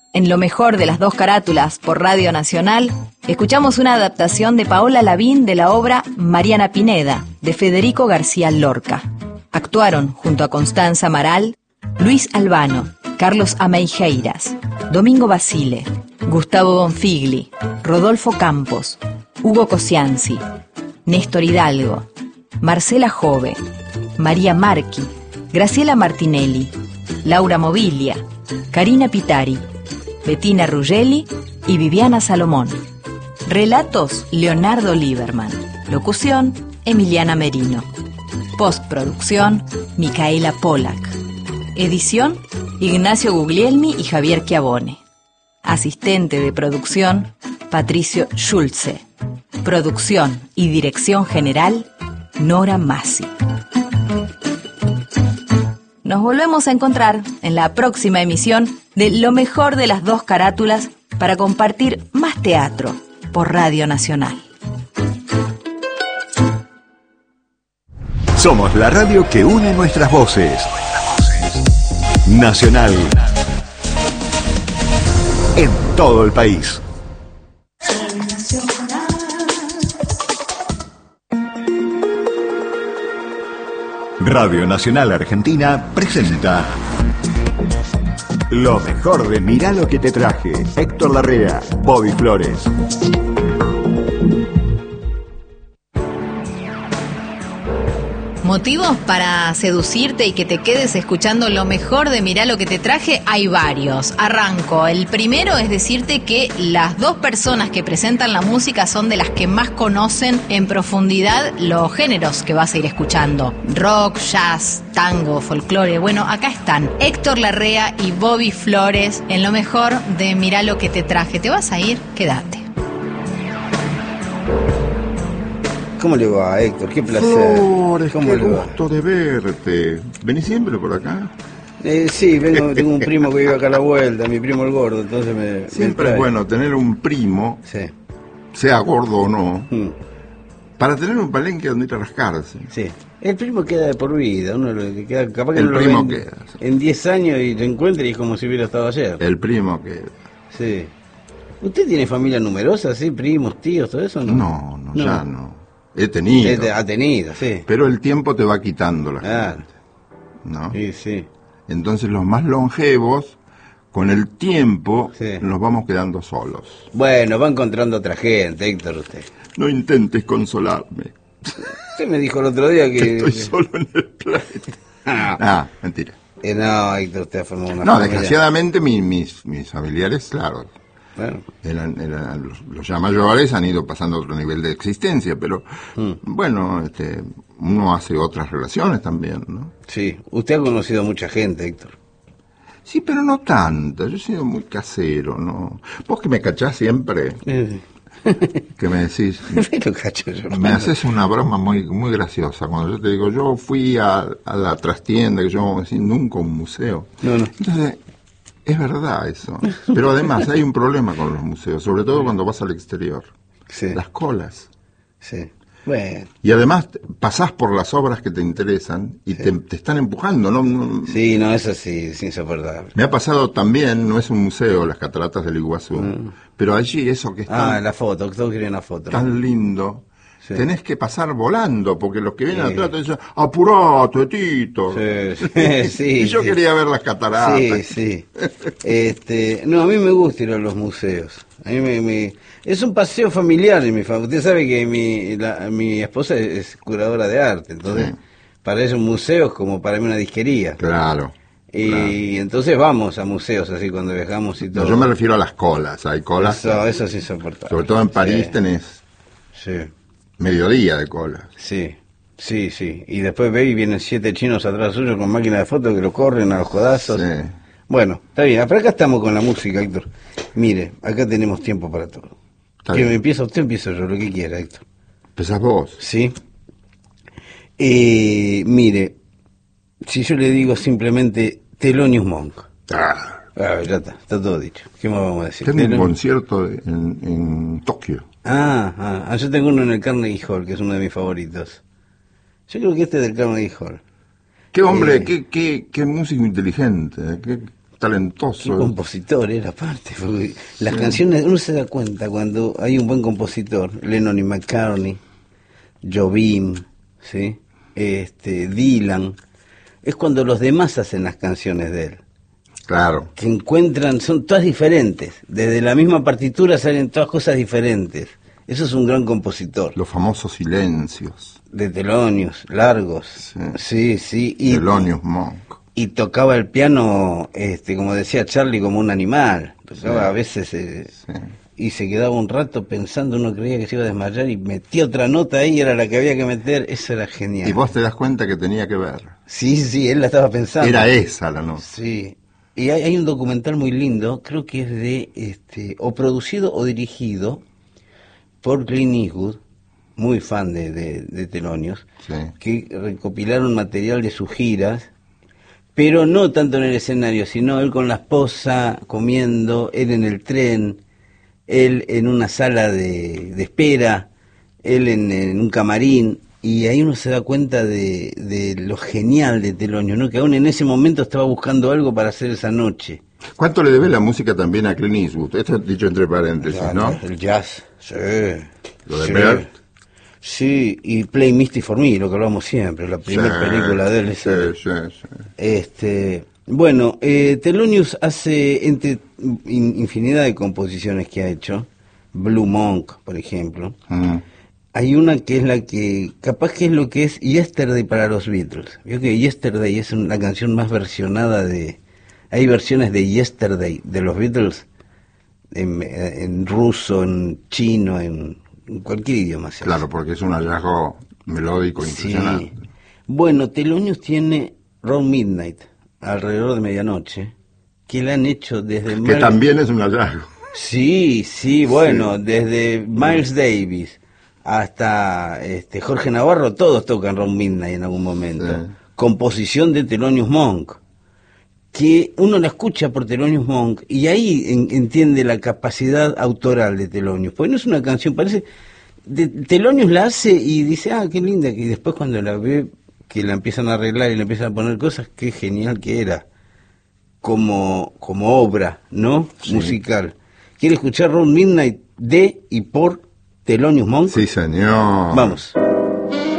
En lo mejor de las dos carátulas por Radio Nacional, escuchamos una adaptación de Paola Lavín de la obra Mariana Pineda, de Federico García Lorca. Actuaron junto a Constanza Amaral, Luis Albano, Carlos Ameijeiras, Domingo Basile, Gustavo Bonfigli, Rodolfo Campos, Hugo Cosianzi, Néstor Hidalgo, Marcela Jove, María Marchi, Graciela Martinelli, Laura Mobilia, Karina Pitari, Bettina Ruggeli y Viviana Salomón. Relatos, Leonardo Lieberman. Locución, Emiliana Merino. Postproducción, Micaela Polak. Edición, Ignacio Guglielmi y Javier Chiavone. Asistente de producción, Patricio Schulze. Producción y dirección general, Nora Massi. Nos volvemos a encontrar en la próxima emisión de Lo mejor de las dos carátulas para compartir más teatro por Radio Nacional. Somos la radio que une nuestras voces. Nacional. En todo el país. Radio Nacional Argentina presenta lo mejor de Mirá lo que te traje. Héctor Larrea, Bobby Flores. Motivos para seducirte y que te quedes escuchando lo mejor de Mirá lo que te traje, hay varios. Arranco. El primero es decirte que las dos personas que presentan la música son de las que más conocen en profundidad los géneros que vas a ir escuchando. Rock, jazz, tango, folclore. Bueno, acá están Héctor Larrea y Bobby Flores en lo mejor de Mirá lo que te traje. ¿Te vas a ir? Quédate. ¿Cómo le va, Héctor? Qué placer. Flores, ¿Cómo qué le va? gusto de verte. ¿Venís siempre por acá? Sí, tengo un primo que vive acá a la vuelta, mi primo el gordo, entonces Siempre es bueno tener un primo, Sí. sea gordo o no, para tener un palenque donde ir a rascarse. Sí. El primo queda de por vida, uno le queda, capaz que El no lo primo ve queda, sí. en 10 años y lo encuentra y es como si hubiera estado ayer. El primo que... Sí. ¿Usted tiene familia numerosa, sí? Primos, tíos, todo eso? No, ya no. He tenido. Ha tenido, sí. Pero el tiempo te va quitando la Ah. gente, ¿no? Sí, sí. Entonces los más longevos, con el tiempo, Sí. nos vamos quedando solos. Bueno, va encontrando otra gente, Héctor, usted. No intentes consolarme. Usted me dijo el otro día que... Estoy solo en el planeta. Mentira. No, Héctor, usted ha formado una No, familia. desgraciadamente mis familiares, claro, Bueno, eran los ya mayores, han ido pasando a otro nivel de existencia, pero bueno, uno hace otras relaciones también, ¿no? sí. Usted ha conocido mucha gente, Héctor. Sí, pero no tanta, yo he sido muy casero, ¿no? Vos que me cachás siempre, que me decís, Lo cacho yo. me haces una broma muy muy graciosa, cuando yo te digo, yo fui a la trastienda, que yo decir, nunca un museo. No. Entonces, es verdad eso. Pero además hay un problema con los museos, sobre todo cuando vas al exterior. Sí. Las colas. Sí. Bueno. Y además pasás por las obras que te interesan y te están empujando, ¿no? Sí, no, eso sí, es insoportable. Me ha pasado también, no es un museo, las cataratas del Iguazú, pero allí eso que es La foto, todos quieren una foto. tan lindo, Sí. tenés que pasar volando, porque los que vienen Sí. atrás te dicen, apurate, Tito. Sí, sí, Y yo sí. quería ver las cataratas. Sí. No, a mí me gusta ir a los museos. A mí es un paseo familiar en mi familia. Usted sabe que mi esposa es curadora de arte, entonces Sí. para ella un museo es como para mí una disquería. Claro. Y entonces vamos a museos así cuando viajamos y No, todo. yo me refiero a las colas, hay colas, Eso es insoportable. sobre todo en París Sí. tenés Sí. mediodía de colas. Sí. Y después ve y vienen 7 chinos atrás suyo con máquina de fotos que lo corren a los codazos. Sí. Bueno, está bien. Pero acá estamos con la música, Héctor. Mire, acá tenemos tiempo para todo. Está ¿Que bien. empieza usted, empiezo yo, lo que quiera, Héctor? Empezás vos. ¿Sí? Mire, si yo le digo simplemente Thelonious Monk. Ya está todo dicho. ¿Qué más vamos a decir? Tengo un Thelonious- concierto en Tokio. yo tengo uno en el Carnegie Hall, que es uno de mis favoritos. Yo creo que este es del Carnegie Hall. Qué hombre, qué músico inteligente. talentoso. Qué compositor era, aparte. Las canciones, uno se da cuenta cuando hay un buen compositor, Lennon y McCartney, Jobim, ¿sí? Dylan, es cuando los demás hacen las canciones de él. Claro. Que encuentran, son todas diferentes. Desde la misma partitura salen todas cosas diferentes. Eso es un gran compositor. Los famosos silencios. De Thelonious, largos. Sí. Thelonious Monk. Y tocaba el piano, como decía Charlie, como un animal. Tocaba a veces y se quedaba un rato pensando, uno creía que se iba a desmayar y metía otra nota ahí, era la que había que meter. Eso era genial. Y vos te das cuenta que tenía que ver. Sí, él la estaba pensando. Era esa la nota. Sí. Y hay un documental muy lindo, creo que es de, o producido o dirigido por Clint Eastwood, muy fan de Thelonious, que recopilaron material de sus giras, pero no tanto en el escenario, sino él con la esposa comiendo, él en el tren, él en una sala de espera, él en un camarín, y ahí uno se da cuenta de lo genial de Thelonious, ¿no? Que aún en ese momento estaba buscando algo para hacer esa noche. ¿Cuánto le debe la música también a Clint Eastwood? Esto dicho entre paréntesis, ¿no? El jazz, sí. Lo de Bert. Sí, y Play Misty for Me, lo que hablamos siempre, la primera película de él. Sí. Bueno, Thelonious hace infinidad de composiciones que ha hecho. Blue Monk, por ejemplo. Hay una que es la que, capaz que es lo que es Yesterday para los Beatles. Vio que Yesterday es la canción más versionada hay versiones de Yesterday de los Beatles en ruso, en chino, en cualquier idioma. Claro, porque es un hallazgo melódico impresionante. Sí. Bueno, Thelonious tiene Round Midnight, alrededor de medianoche, que la han hecho desde... Que también es un hallazgo. Sí, bueno, desde Miles Davis hasta Jorge Navarro, todos tocan Round Midnight en algún momento. Sí. Composición de Thelonious Monk, que uno la escucha por Thelonious Monk y ahí entiende la capacidad autoral de Thelonious, porque no es una canción, parece... Thelonious la hace y dice, qué linda, y después cuando la ve, que la empiezan a arreglar y le empiezan a poner cosas, qué genial que era, como obra, ¿no? Sí. Musical. ¿Quiere escuchar Round Midnight de y por Thelonious Monk? Sí, señor. Vamos.